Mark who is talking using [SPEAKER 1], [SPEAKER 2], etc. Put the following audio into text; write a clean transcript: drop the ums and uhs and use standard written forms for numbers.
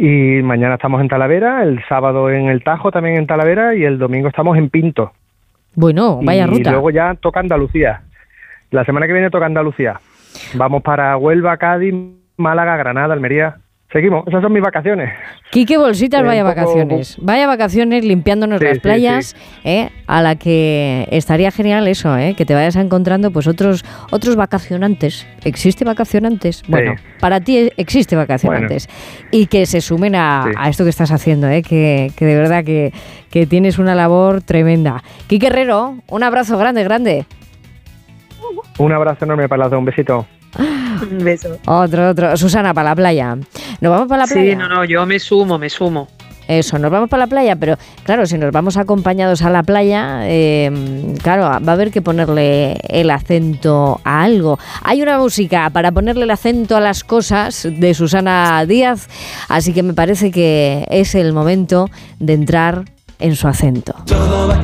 [SPEAKER 1] Y mañana estamos en Talavera, el sábado en el Tajo, también en Talavera, y el domingo estamos en Pinto.
[SPEAKER 2] Bueno, vaya ruta.
[SPEAKER 1] Y luego ya toca Andalucía. La semana que viene toca Andalucía. Vamos para Huelva, Cádiz, Málaga, Granada, Almería. Seguimos, esas son mis vacaciones.
[SPEAKER 2] Quique Bolsitas, vaya vacaciones. Vaya vacaciones limpiándonos las playas,
[SPEAKER 1] sí.
[SPEAKER 2] A la que estaría genial eso, que te vayas encontrando pues otros vacacionantes. ¿Existe vacacionantes? Bueno, para ti existe vacacionantes. Bueno. Y que se sumen a esto que estás haciendo, que de verdad que tienes una labor tremenda. Quique Herrero, un abrazo grande.
[SPEAKER 1] Un abrazo enorme para las dos, un besito.
[SPEAKER 3] Un beso.
[SPEAKER 2] Otro. Susana, para la playa. ¿Nos vamos para la playa?
[SPEAKER 3] Sí, no, yo me sumo.
[SPEAKER 2] Eso, nos vamos para la playa, pero claro, si nos vamos acompañados a la playa, claro, va a haber que ponerle el acento a algo. Hay una música para ponerle el acento a las cosas de Susana Díaz, así que me parece que es el momento de entrar en su acento.